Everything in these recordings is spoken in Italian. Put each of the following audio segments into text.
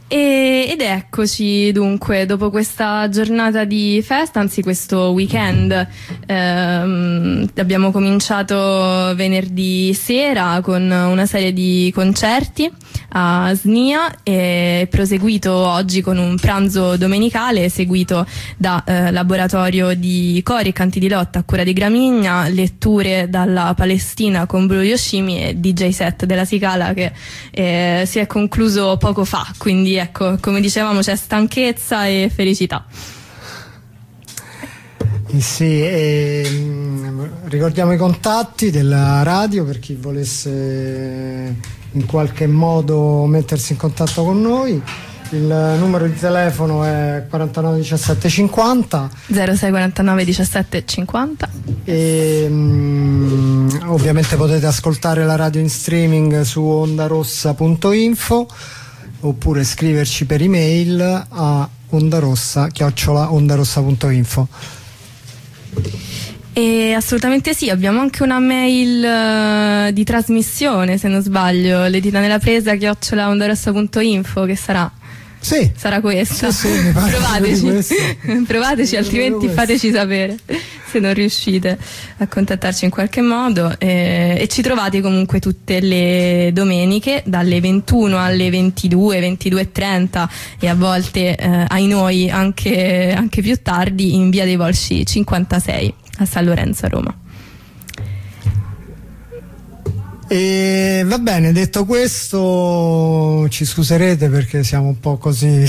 Ed eccoci dunque, dopo questa giornata di festa, anzi questo weekend, abbiamo cominciato venerdì sera con una serie di concerti a Snia e proseguito oggi con un pranzo domenicale seguito da laboratorio di cori e canti di lotta a cura di Gramigna, letture dalla Palestina con Bruno Yoshimi e DJ set della Sicala che si è concluso poco fa, quindi ecco, come dicevamo, c'è stanchezza e felicità. Sì, ricordiamo i contatti della radio per chi volesse in qualche modo mettersi in contatto con noi. Il numero di telefono è 49 17 50 06 49 17 50 e ovviamente potete ascoltare la radio in streaming su ondarossa.info oppure scriverci per email a ondarossa@ondarossa.info. E assolutamente sì, abbiamo anche una mail di trasmissione, se non sbaglio, ledita-nella-presa @ondarossa.info, che sarà questa. Sì, mi pare provateci, altrimenti fateci sapere se non riuscite a contattarci in qualche modo, e ci trovate comunque tutte le domeniche dalle 21 alle 22, 22:30 e a volte ai noi anche più tardi in via dei Volsci 56 a San Lorenzo a Roma. E va bene, detto questo, ci scuserete perché siamo un po' così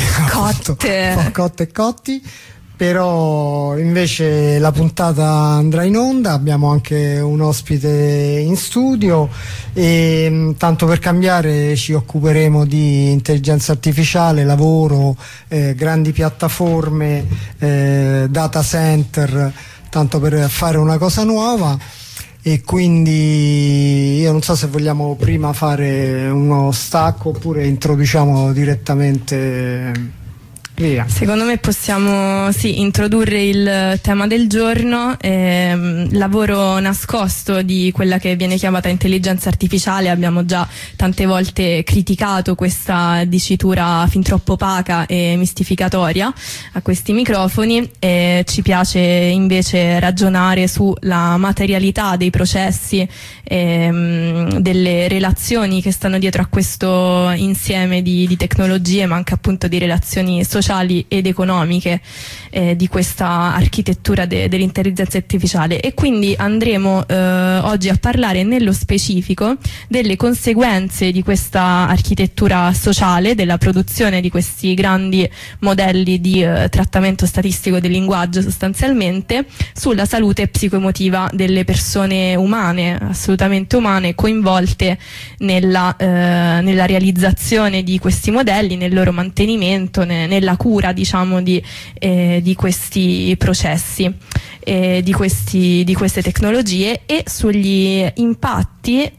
cotti, però invece la puntata andrà in onda, abbiamo anche un ospite in studio e tanto per cambiare ci occuperemo di intelligenza artificiale, lavoro, grandi piattaforme, data center, tanto per fare una cosa nuova. E quindi io non so se vogliamo prima fare uno stacco oppure introduciamo direttamente via. Secondo me possiamo introdurre il tema del giorno, lavoro nascosto di quella che viene chiamata intelligenza artificiale. Abbiamo già tante volte criticato questa dicitura fin troppo opaca e mistificatoria a questi microfoni, e ci piace invece ragionare sulla materialità dei processi, delle relazioni che stanno dietro a questo insieme di tecnologie, ma anche appunto di relazioni sociali ed economiche di questa architettura dell'intelligenza artificiale. E quindi andremo oggi a parlare nello specifico delle conseguenze di questa architettura sociale, della produzione di questi grandi modelli di trattamento statistico del linguaggio, sostanzialmente sulla salute psicoemotiva delle persone umane, assolutamente umane, coinvolte nella realizzazione di questi modelli, nel loro mantenimento, nella cura, diciamo, di questi processi, di queste tecnologie, e sugli impatti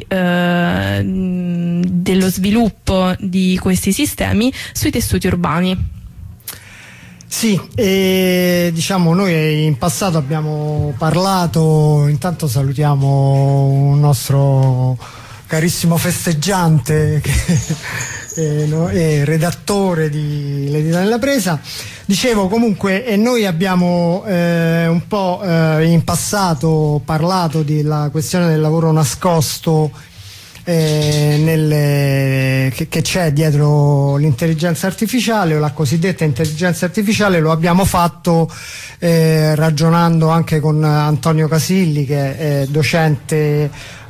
dello sviluppo di questi sistemi sui tessuti urbani. Sì, diciamo noi in passato abbiamo parlato, intanto salutiamo un nostro carissimo festeggiante redattore di Ledita-nella-presa. Dicevo comunque, noi abbiamo un po' in passato parlato della questione del lavoro nascosto che c'è dietro l'intelligenza artificiale o la cosiddetta intelligenza artificiale. Lo abbiamo fatto ragionando anche con Antonio Casilli, che è docente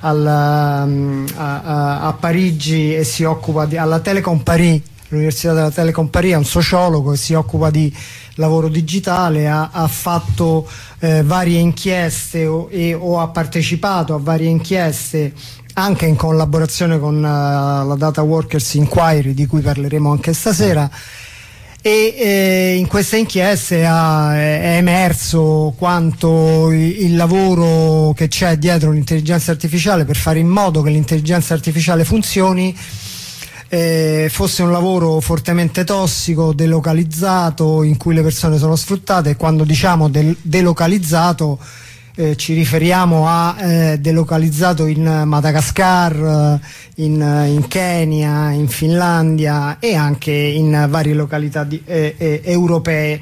a Parigi e si occupa alla Telecom Paris, l'Università della Telecom Paris, è un sociologo e si occupa di lavoro digitale, ha fatto varie inchieste o ha partecipato a varie inchieste anche in collaborazione con la Data Workers Inquiry, di cui parleremo anche stasera, e in queste inchieste è emerso quanto il lavoro che c'è dietro l'intelligenza artificiale per fare in modo che l'intelligenza artificiale funzioni fosse un lavoro fortemente tossico, delocalizzato, in cui le persone sono sfruttate. E quando diciamo delocalizzato ci riferiamo a delocalizzato in Madagascar, in Kenya, in Finlandia e anche in varie località europee.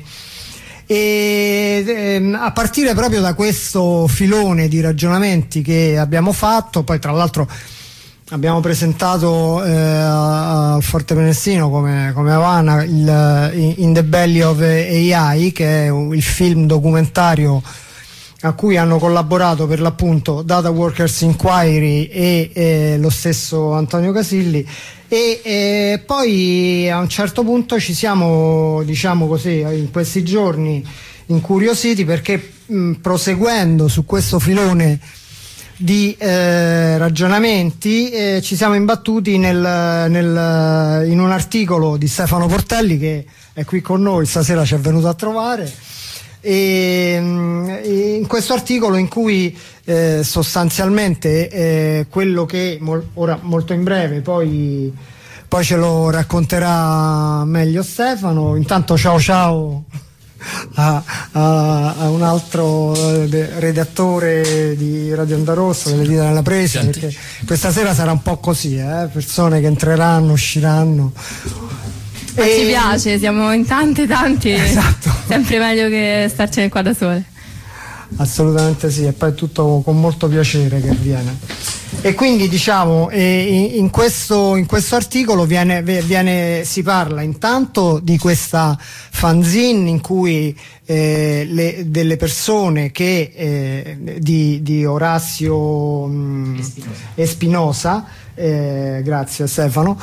E a partire proprio da questo filone di ragionamenti che abbiamo fatto, poi tra l'altro abbiamo presentato al Forte Prenestino come Havana In the Belly of AI, che è il film documentario a cui hanno collaborato per l'appunto Data Workers Inquiry e lo stesso Antonio Casilli, e poi a un certo punto ci siamo, diciamo così, in questi giorni incuriositi, perché proseguendo su questo filone di ragionamenti ci siamo imbattuti in un articolo di Stefano Portelli, che è qui con noi stasera, ci è venuto a trovare, e in questo articolo in cui sostanzialmente quello che ora molto in breve poi ce lo racconterà meglio Stefano. Intanto ciao a un altro redattore di Radio Onda Rossa, delle dita nella presa, perché questa sera sarà un po' così, persone che entreranno, usciranno. Ci piace, siamo in tanti, esatto. Sempre meglio che starcene qua da sole. Assolutamente sì, e poi è tutto con molto piacere che viene. E quindi diciamo in questo articolo si parla intanto di questa fanzine in cui delle persone che di Orazio Espinosa, grazie Stefano,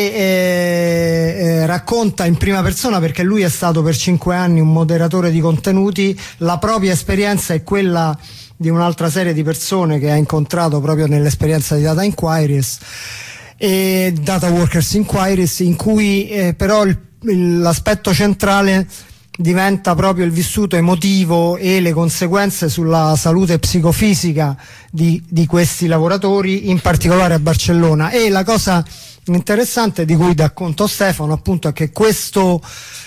che racconta in prima persona, perché lui è stato per 5 anni un moderatore di contenuti, la propria esperienza e quella di un'altra serie di persone che ha incontrato proprio nell'esperienza di Data Inquiries e Data Workers Inquiries, in cui però l'aspetto centrale diventa proprio il vissuto emotivo e le conseguenze sulla salute psicofisica di questi lavoratori, in particolare a Barcellona. E la cosa interessante di cui dà conto Stefano, appunto, è che questo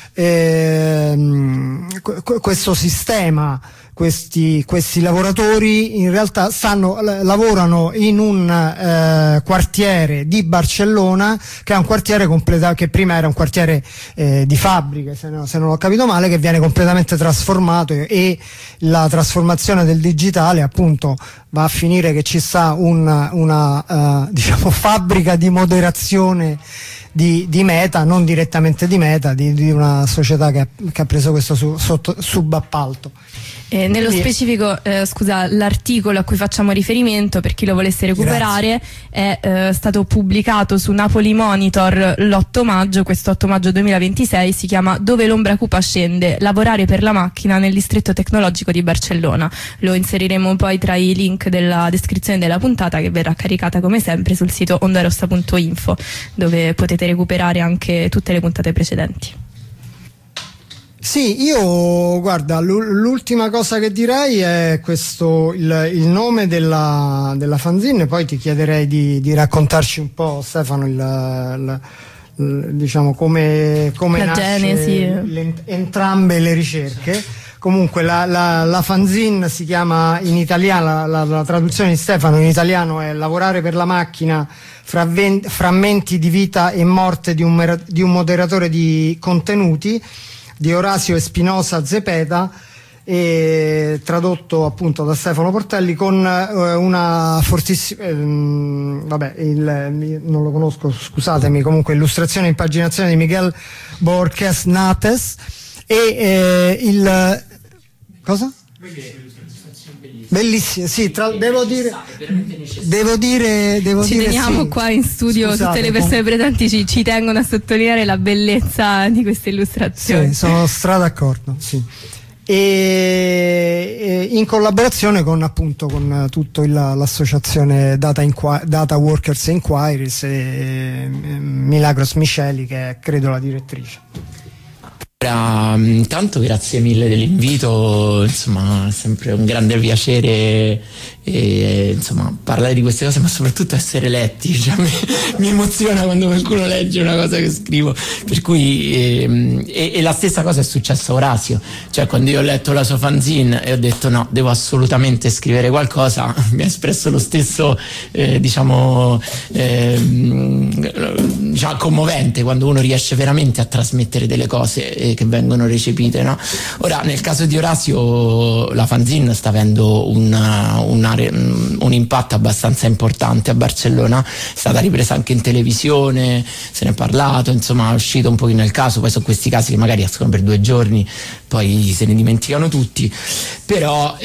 sistema, questi lavoratori in realtà lavorano in un quartiere di Barcellona, che è un quartiere che prima era un quartiere di fabbriche, se non ho capito male, che viene completamente trasformato, e la trasformazione del digitale appunto va a finire che ci sta una diciamo fabbrica di moderazione di Meta, non direttamente di Meta, di una società che ha preso questo subappalto. Nello specifico, scusa, l'articolo a cui facciamo riferimento, per chi lo volesse recuperare, è stato pubblicato su Napoli Monitor l'8 maggio, questo 8 maggio 2026, si chiama Dove l'ombra cupa scende, lavorare per la macchina nel distretto tecnologico di Barcellona. Lo inseriremo poi tra i link della descrizione della puntata, che verrà caricata come sempre sul sito ondarossa.info, dove potete recuperare anche tutte le puntate precedenti. Sì, io guarda, l'ultima cosa che direi è questo, il nome della fanzine, poi ti chiederei di raccontarci un po', Stefano, diciamo come la nasce genesi, entrambe le ricerche. Comunque la fanzine si chiama in italiano, la traduzione di Stefano in italiano è Lavorare per la macchina, frammenti di vita e morte di un moderatore di contenuti, di Orazio Espinosa Zepeda, e tradotto appunto da Stefano Portelli, con una fortissima non lo conosco, scusatemi, comunque illustrazione e impaginazione di Miguel Borges Nates, e cosa? Bellissimo, sì, devo dire ci teniamo sì. Qua in studio, scusate, tutte le persone presenti ci tengono a sottolineare la bellezza di queste illustrazioni. Sì, sono d'accordo, sì. E in collaborazione con appunto con tutto l'associazione Data Workers Inquiries e Milagros Micheli, che è credo la direttrice. Intanto grazie mille dell'invito, insomma è sempre un grande piacere insomma parlare di queste cose, ma soprattutto essere letti, cioè, mi emoziona quando qualcuno legge una cosa che scrivo, per cui e la stessa cosa è successa a Orazio, cioè quando io ho letto la sua fanzine e ho detto no, devo assolutamente scrivere qualcosa, mi ha espresso lo stesso diciamo commovente quando uno riesce veramente a trasmettere delle cose che vengono recepite, no? Ora nel caso di Orazio la fanzine sta avendo un impatto abbastanza importante a Barcellona, è stata ripresa anche in televisione, se ne è parlato, insomma è uscito un pochino il caso, poi sono questi casi che magari escono per 2 giorni, poi se ne dimenticano tutti, però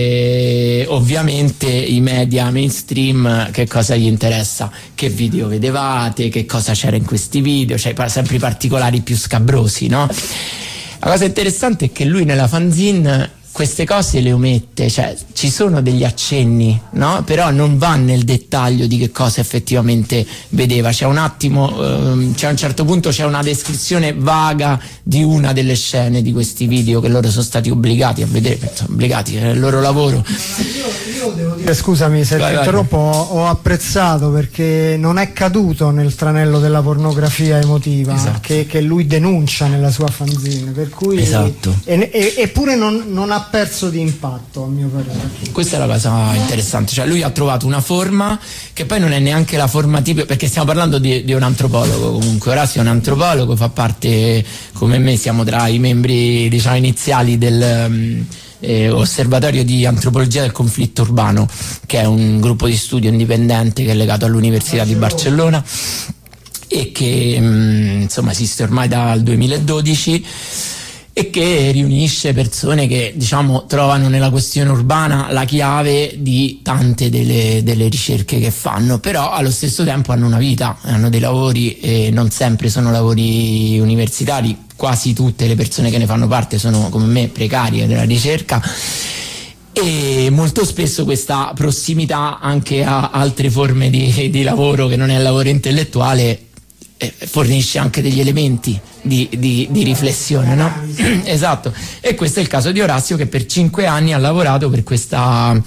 ovviamente i media mainstream che cosa gli interessa? Che video vedevate, che cosa c'era in questi video, cioè sempre i particolari più scabrosi, no? La cosa interessante è che lui nella fanzine queste cose le omette, cioè ci sono degli accenni, no? Però non va nel dettaglio di che cosa effettivamente vedeva, c'è un attimo, c'è a un certo punto c'è una descrizione vaga di una delle scene di questi video che loro sono stati obbligati a vedere, obbligati, è il loro lavoro. Io devo dire, scusami se ti interrompo, ho apprezzato perché non è caduto nel tranello della pornografia emotiva, esatto, che lui denuncia nella sua fanzine, per cui esatto. Eppure non ha perso di impatto, a mio parere. Questa è la cosa interessante, cioè lui ha trovato una forma che poi non è neanche la forma tipica, perché stiamo parlando di un antropologo, comunque Orazio è un antropologo, fa parte, come me, siamo tra i membri diciamo iniziali del Osservatorio di Antropologia del Conflitto Urbano, che è un gruppo di studio indipendente che è legato all'Università di Barcellona e che insomma esiste ormai dal 2012 e che riunisce persone che diciamo trovano nella questione urbana la chiave di tante delle ricerche che fanno, però allo stesso tempo hanno una vita, hanno dei lavori e non sempre sono lavori universitari, quasi tutte le persone che ne fanno parte sono come me precarie della ricerca e molto spesso questa prossimità anche a altre forme di lavoro che non è il lavoro intellettuale fornisce anche degli elementi di riflessione, no? Esatto, e questo è il caso di Orazio che per 5 anni ha lavorato per questa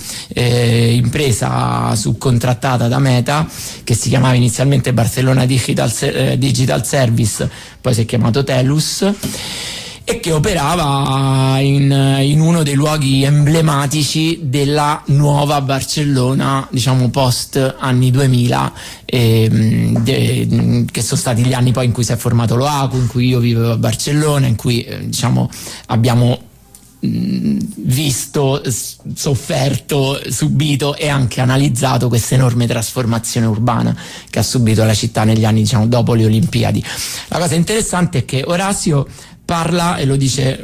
impresa subcontrattata da Meta che si chiamava inizialmente Barcelona Digital Service, poi si è chiamato Telus, e che operava in uno dei luoghi emblematici della nuova Barcellona, diciamo post anni 2000, che sono stati gli anni poi in cui si è formato l'OACU, in cui io vivevo a Barcellona, in cui diciamo abbiamo visto, sofferto, subito e anche analizzato questa enorme trasformazione urbana che ha subito la città negli anni diciamo dopo le Olimpiadi. La cosa interessante è che Orazio parla, e lo dice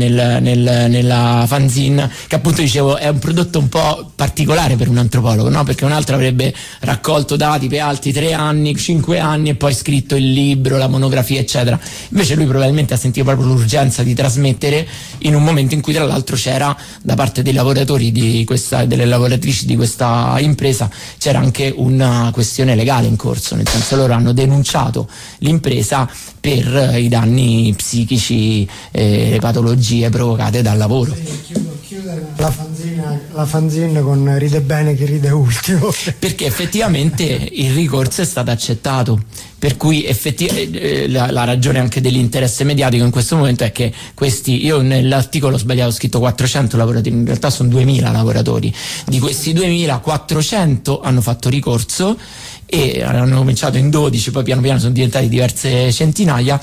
nella fanzine, che appunto dicevo è un prodotto un po' particolare per un antropologo, no? Perché un altro avrebbe raccolto dati per altri 3 anni, 5 anni e poi scritto il libro, la monografia eccetera. Invece lui probabilmente ha sentito proprio l'urgenza di trasmettere in un momento in cui tra l'altro c'era da parte dei lavoratori delle lavoratrici di questa impresa c'era anche una questione legale in corso, nel senso loro hanno denunciato l'impresa per i danni psichici, le patologie provocate dal lavoro. Chiude la fanzine con ride bene chi ride ultimo, perché effettivamente il ricorso è stato accettato, per cui la ragione anche dell'interesse mediatico in questo momento è che io nell'articolo ho sbagliato, ho scritto 400 lavoratori, in realtà sono 2000 lavoratori, di questi 2000 400 hanno fatto ricorso e hanno cominciato in 12, poi piano piano sono diventati diverse centinaia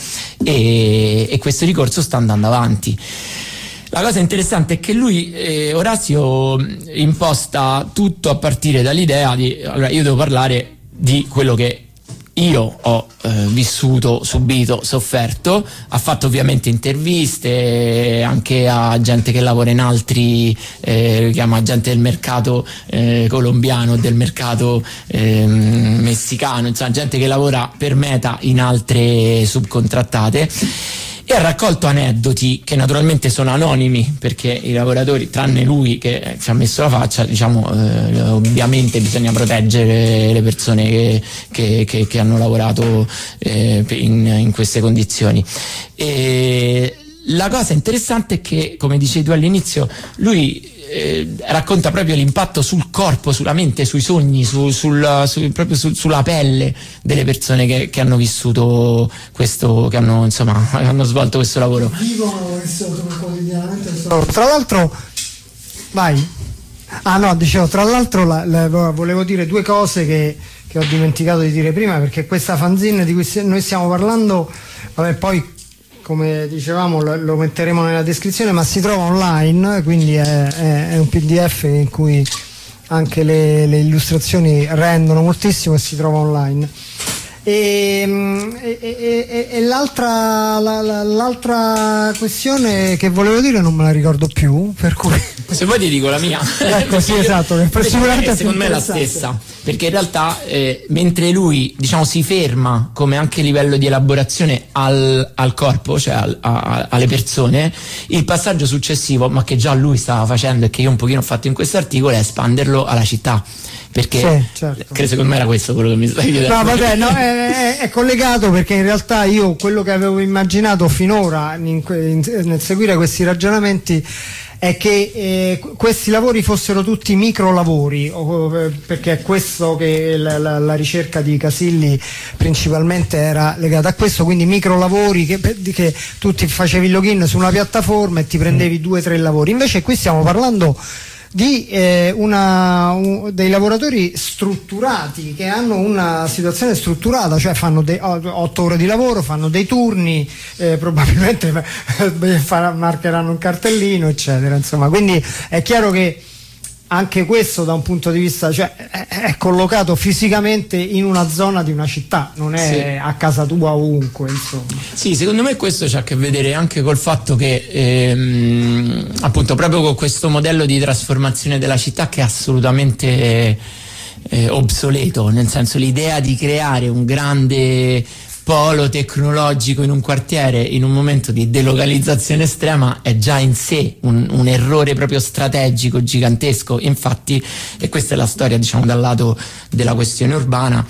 e questo ricorso sta andando avanti. La cosa interessante è che lui, Orazio, imposta tutto a partire dall'idea di allora io devo parlare di quello che io ho vissuto, subito, sofferto. Ha fatto ovviamente interviste anche a gente che lavora in altri, chiama gente del mercato colombiano, del mercato messicano, insomma gente che lavora per Meta in altre subcontrattate. E ha raccolto aneddoti che naturalmente sono anonimi perché i lavoratori, tranne lui che ci ha messo la faccia, diciamo ovviamente bisogna proteggere le persone che hanno lavorato in queste condizioni. E la cosa interessante è che, come dicevi tu all'inizio, lui racconta proprio l'impatto sul corpo, sulla mente, sui sogni, proprio sulla pelle delle persone che hanno vissuto questo, che hanno svolto questo lavoro. Vivono quotidianamente questo lavoro. Tra l'altro, vai. Dicevo, tra l'altro volevo dire due cose che ho dimenticato di dire prima, perché questa fanzine di cui noi stiamo parlando, poi come dicevamo lo metteremo nella descrizione, ma si trova online, quindi è un PDF in cui anche le illustrazioni rendono moltissimo e si trova online. E l'altra questione che volevo dire non me la ricordo più, per cui se vuoi ti dico la mia. Ecco, sì, esatto, che sicuramente secondo me è la stessa, perché in realtà mentre lui, diciamo, si ferma come anche livello di elaborazione al corpo, cioè alle persone, il passaggio successivo, ma che già lui stava facendo e che io un pochino ho fatto in questo articolo, è espanderlo alla città. Perché sì, certo. Credo, secondo me era questo quello che mi stai chiedendo. No, vabbè, no, è collegato, perché in realtà io quello che avevo immaginato finora nel seguire questi ragionamenti è che questi lavori fossero tutti micro lavori, perché è questo che la ricerca di Casilli principalmente era legata a questo, quindi micro lavori che tu ti facevi il login su una piattaforma e ti prendevi 2 o 3 lavori. Invece qui stiamo parlando di dei lavoratori strutturati, che hanno una situazione strutturata, cioè fanno 8 ore di lavoro, fanno dei turni, probabilmente marcheranno un cartellino, eccetera, insomma. Quindi è chiaro che anche questo, da un punto di vista, cioè è collocato fisicamente in una zona di una città, non è a casa tua ovunque, insomma. Sì, secondo me questo c'ha a che vedere anche col fatto che appunto proprio con questo modello di trasformazione della città, che è assolutamente obsoleto, nel senso, l'idea di creare un grande polo tecnologico in un quartiere in un momento di delocalizzazione estrema è già in sé un errore proprio strategico gigantesco. Infatti, e questa è la storia, diciamo, dal lato della questione urbana,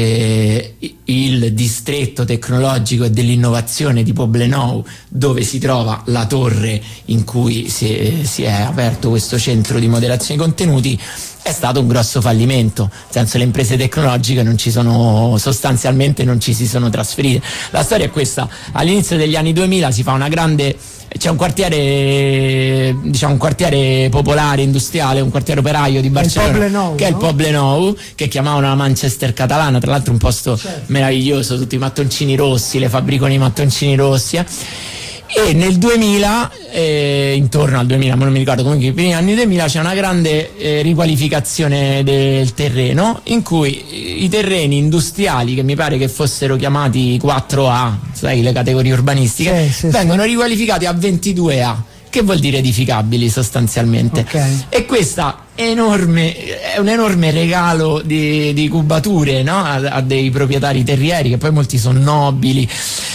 il distretto tecnologico e dell'innovazione di Poblenou, dove si trova la torre in cui si è aperto questo centro di moderazione dei contenuti, è stato un grosso fallimento, nel senso, le imprese tecnologiche sostanzialmente non ci si sono trasferite. La storia è questa: all'inizio degli anni 2000 si fa c'è un quartiere, diciamo, un quartiere popolare industriale, un quartiere operaio di Barcellona, che è il Poblenou, che chiamavano la Manchester catalana, tra l'altro un posto meraviglioso, tutti i mattoncini rossi, le fabbriconi di mattoncini rossi, E nel 2000, intorno al 2000, ma non mi ricordo, comunque i primi anni 2000, c'è una grande riqualificazione del terreno, in cui i terreni industriali, che mi pare che fossero chiamati 4A, sai, le categorie urbanistiche, vengono riqualificati a 22A, che vuol dire edificabili sostanzialmente. Okay. E questa è un enorme regalo di cubature, no? a dei proprietari terrieri, che poi molti sono nobili,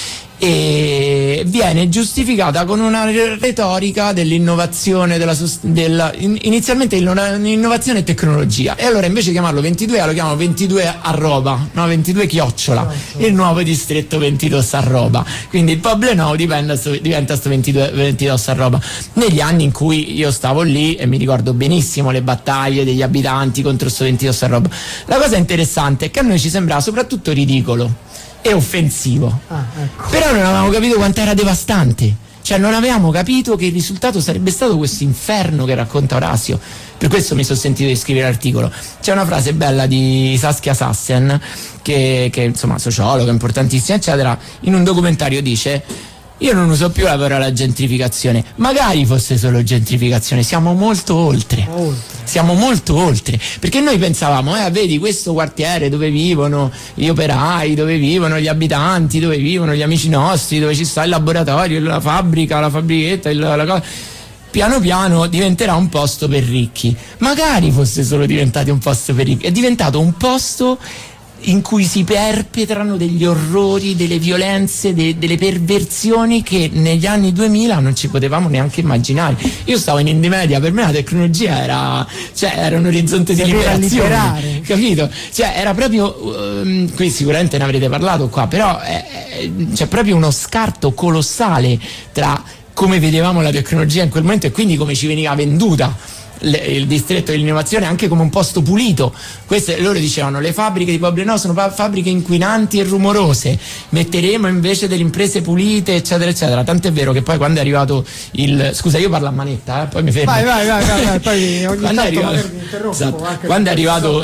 e viene giustificata con una retorica dell'innovazione, inizialmente innovazione e tecnologia, e allora invece di chiamarlo 22A lo chiamano 22 arroba, no? 22 chiocciola, il nuovo distretto 22 arroba, quindi il Poblenou diventa sto 22 arroba. Negli anni in cui io stavo lì, e mi ricordo benissimo le battaglie degli abitanti contro sto 22 arroba, la cosa interessante è che a noi ci sembrava soprattutto ridicolo e offensivo, ecco. Però non avevamo capito quanto era devastante, cioè non avevamo capito che il risultato sarebbe stato questo inferno che racconta Orazio. Per questo mi sono sentito di scrivere l'articolo. C'è una frase bella di Saskia Sassen, che insomma sociologa importantissima eccetera, in un documentario dice: io non uso più la parola gentrificazione, magari fosse solo gentrificazione, siamo molto oltre. Siamo molto oltre, perché noi pensavamo, vedi questo quartiere dove vivono gli operai, dove vivono gli abitanti, dove vivono gli amici nostri, dove ci sta il laboratorio, la fabbrica, la fabbrichetta, la cosa, piano piano diventerà un posto per ricchi. Magari fosse solo diventato un posto per ricchi, è diventato un posto in cui si perpetrano degli orrori, delle violenze, delle perversioni che negli anni 2000 non ci potevamo neanche immaginare. Io stavo in Indie Media, per me la tecnologia era un orizzonte di liberazione, capito? Cioè era proprio, qui sicuramente ne avrete parlato qua, però c'è proprio uno scarto colossale tra come vedevamo la tecnologia in quel momento e quindi come ci veniva venduta il distretto dell'innovazione anche come un posto pulito. Loro dicevano le fabbriche di Poblenou sono fabbriche inquinanti e rumorose, metteremo invece delle imprese pulite eccetera eccetera, tant'è vero che poi quando è arrivato scusa, io parlo a manetta poi mi fermo, vai poi ogni tanto quando è arrivato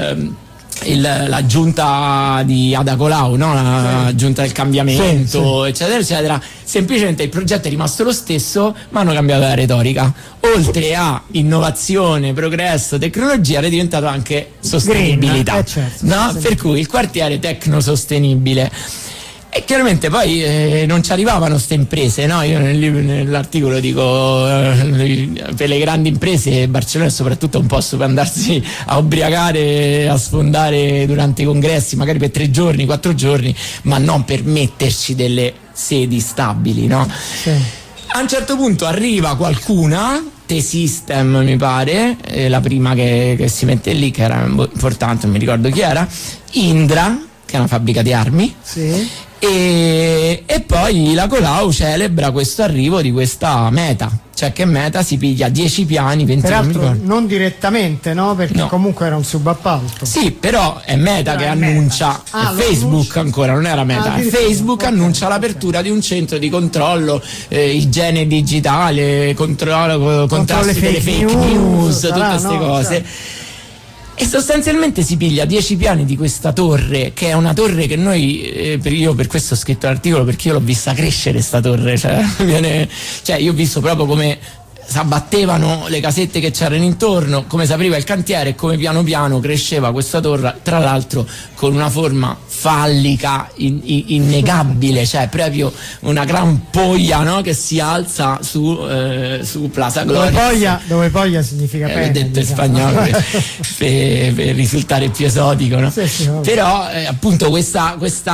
la giunta di Ada Colau, no? La giunta del cambiamento, eccetera eccetera, semplicemente il progetto è rimasto lo stesso ma hanno cambiato la retorica. Oltre a innovazione, progresso, tecnologia, era diventato anche sostenibilità, no? Per cui il quartiere tecnosostenibile. E chiaramente poi non ci arrivavano queste imprese, no? Io nell'articolo dico per le grandi imprese Barcellona è soprattutto un posto per andarsi a ubriacare, a sfondare durante i congressi, magari per 3 giorni, 4 giorni, ma non per metterci delle sedi stabili, no? Sì. A un certo punto arriva qualcuna, T-System mi pare, la prima che si mette lì, che era importante, non mi ricordo chi era, Indra, che è una fabbrica di armi, sì. E poi la Colau celebra questo arrivo di questa Meta, cioè che Meta si piglia 10 piani, 20 peraltro non direttamente, no? Perché comunque era un subappalto. Sì, però è Meta che annuncia, Facebook ancora, non era Meta, Facebook annuncia l'apertura di un centro di controllo, igiene digitale, contrasto delle fake news, tutte queste cose. Cioè. E sostanzialmente si piglia 10 piani di questa torre, che è una torre che noi, io per questo ho scritto l'articolo, perché io l'ho vista crescere sta torre, cioè io ho visto proprio come s'abbattevano le casette che c'erano intorno, come si apriva il cantiere e come piano piano cresceva questa torre, tra l'altro con una forma fallica innegabile, cioè proprio una gran poglia, no? Che si alza su Plaza Gloria. Dove poglia significa pene, detto in spagnolo per risultare più esotico, no? Sì, però appunto questa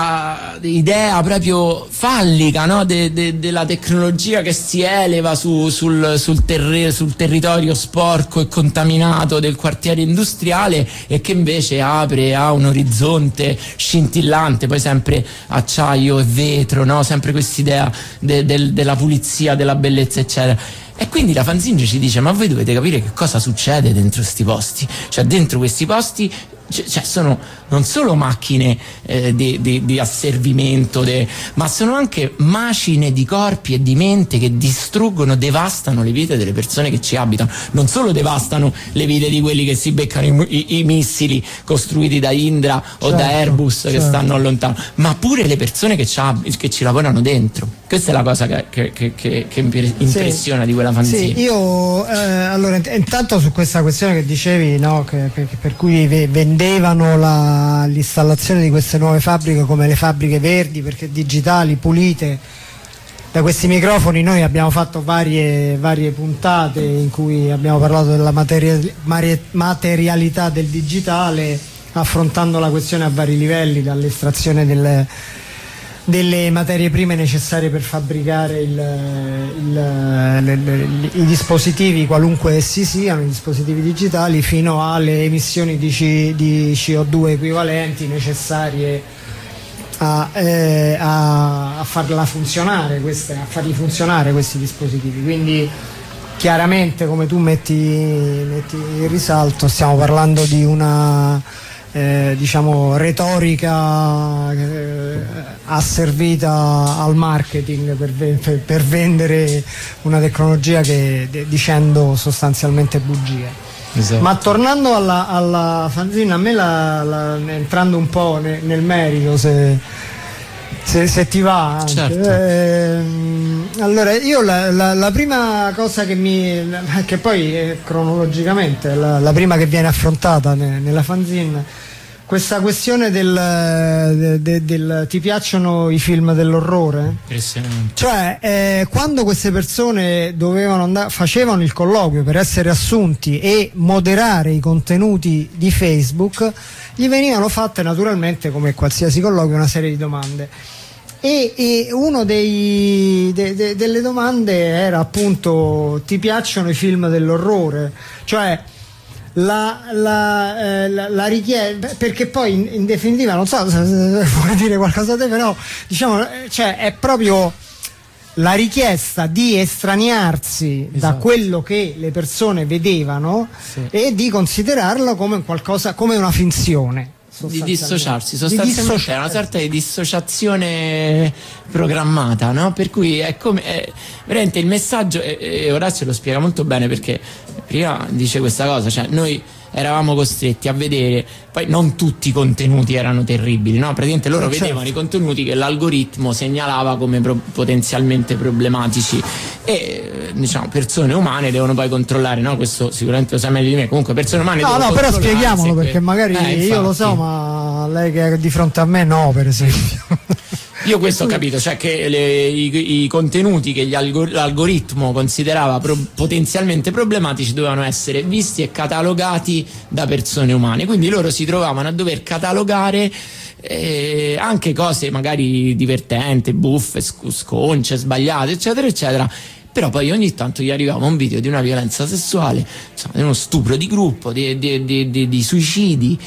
idea proprio fallica, no? Della tecnologia che si eleva sul territorio sporco e contaminato del quartiere industriale e che invece apre a un orizzonte scintillante, poi sempre acciaio e vetro, no? Sempre quest'idea della pulizia, della bellezza eccetera. E quindi la fanzine ci dice: ma voi dovete capire che cosa succede dentro questi posti, cioè dentro questi posti sono non solo macchine di asservimento, ma sono anche macine di corpi e di mente che distruggono, devastano le vite delle persone che ci abitano. Non solo devastano le vite di quelli che si beccano i missili costruiti da Indra o da Airbus che stanno lontano, ma pure le persone che ci lavorano dentro. Questa è la cosa che impressiona di quella fanzine. Sì, io allora intanto su questa questione che dicevi, no, per cui vendevano l'installazione di queste nuove fabbriche come le fabbriche verdi, perché digitali, pulite. Da questi microfoni noi abbiamo fatto varie puntate in cui abbiamo parlato della materialità del digitale, affrontando la questione a vari livelli, dall'estrazione delle materie prime necessarie per fabbricare i dispositivi, qualunque essi siano, i dispositivi digitali, fino alle emissioni di CO2 equivalenti necessarie a farli funzionare questi dispositivi. Quindi chiaramente, come tu metti in risalto, stiamo parlando di una retorica asservita al marketing per vendere una tecnologia dicendo sostanzialmente bugie. Esatto. Ma tornando alla fanzine, a me entrando un po' nel merito, se ti va anche. Certo. Allora io la prima cosa che poi cronologicamente la prima che viene affrontata nella fanzine, questa questione del ti piacciono i film dell'orrore? Cioè quando queste persone facevano il colloquio per essere assunti e moderare i contenuti di Facebook, gli venivano fatte naturalmente, come qualsiasi colloquio, una serie di domande. E uno delle domande era appunto: ti piacciono i film dell'orrore? Cioè la richiesta, perché poi in definitiva, non so se vuoi dire qualcosa a te, però diciamo, cioè è proprio la richiesta di estraniarsi da quello che le persone vedevano e di considerarlo come qualcosa, come una finzione. Di dissociarsi, sostanzialmente è una sorta di dissociazione programmata, no? Per cui è come veramente il messaggio, e Orazio lo spiega molto bene, perché prima dice questa cosa, cioè noi eravamo costretti a vedere, poi non tutti i contenuti erano terribili, no? Praticamente loro vedevano i contenuti che l'algoritmo segnalava come potenzialmente problematici, e diciamo persone umane devono poi controllare, no? Questo sicuramente lo sa meglio di me, comunque persone umane no, però spieghiamolo, perché magari io lo so, ma lei che è di fronte a me no, per esempio. Io questo ho capito, cioè che i contenuti che l'algoritmo considerava potenzialmente problematici dovevano essere visti e catalogati da persone umane, quindi loro si trovavano a dover catalogare anche cose magari divertenti, buffe, sconce, sbagliate, eccetera eccetera. Però poi ogni tanto gli arrivava un video di una violenza sessuale, insomma, di uno stupro di gruppo, di suicidi,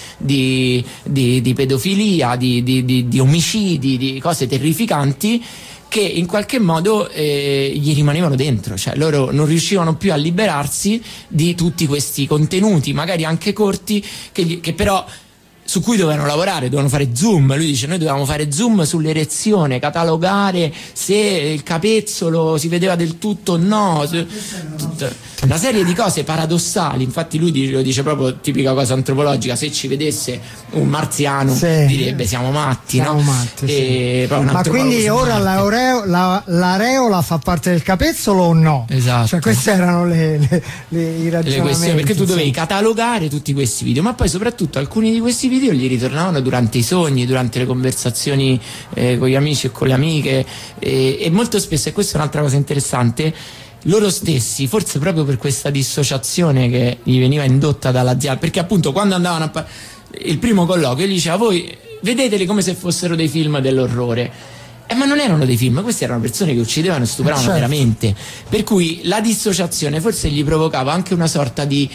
di pedofilia, di omicidi, di cose terrificanti che in qualche modo gli rimanevano dentro, cioè loro non riuscivano più a liberarsi di tutti questi contenuti, magari anche corti, che però su cui dovevano lavorare, dovevano fare zoom. Lui dice: noi dovevamo fare zoom sull'erezione, catalogare se il capezzolo si vedeva del tutto o no, una serie di cose paradossali. Infatti lui lo dice proprio, tipica cosa antropologica: se ci vedesse un marziano direbbe siamo matti, siamo no? Matti, ma quindi ora l'areola fa parte del capezzolo o no? Esatto. Cioè queste erano i ragionamenti, perché tu dovevi catalogare tutti questi video, ma poi soprattutto alcuni di questi video gli ritornavano durante i sogni, durante le conversazioni con gli amici e con le amiche, e molto spesso, e questa è un'altra cosa interessante, loro stessi, forse proprio per questa dissociazione che gli veniva indotta dall'azienda, perché appunto quando andavano il primo colloquio gli diceva: voi vedeteli come se fossero dei film dell'orrore. Ma non erano dei film, queste erano persone che uccidevano e stupravano veramente, per cui la dissociazione forse gli provocava anche una sorta di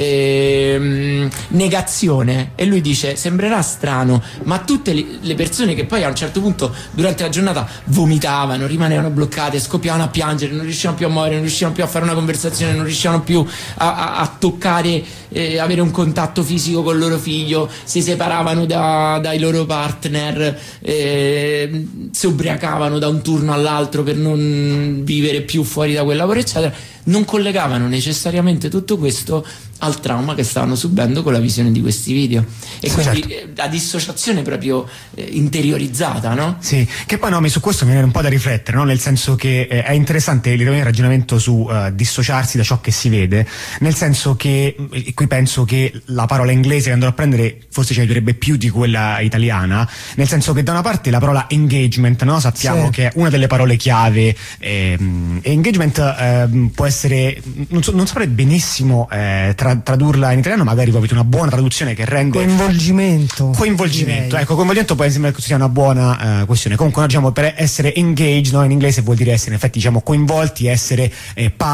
negazione. E lui dice: sembrerà strano, ma tutte le persone che poi a un certo punto durante la giornata vomitavano, rimanevano bloccate, scoppiavano a piangere, non riuscivano più a muovere, non riuscivano più a fare una conversazione, non riuscivano più a toccare, avere un contatto fisico con il loro figlio, si separavano dai loro partner, si ubriacavano da un turno all'altro per non vivere più fuori da quel lavoro, eccetera, non collegavano necessariamente tutto questo al trauma che stavano subendo con la visione di questi video, e quindi la dissociazione proprio interiorizzata, no? Sì, che poi no, su questo mi viene un po' da riflettere, no? Nel senso che è interessante il ragionamento su dissociarsi da ciò che si vede, nel senso che qui penso che la parola inglese che andrò a prendere forse ci aiuterebbe più di quella italiana, nel senso che da una parte la parola engagement, no? Sappiamo che è una delle parole chiave, e engagement può essere, non saprei benissimo tradurla in italiano, magari voi avete una buona traduzione che rende coinvolgimento, ecco, coinvolgimento può essere sia una buona questione. Comunque diciamo, per essere engaged, no, in inglese vuol dire essere in effetti, diciamo, coinvolti, essere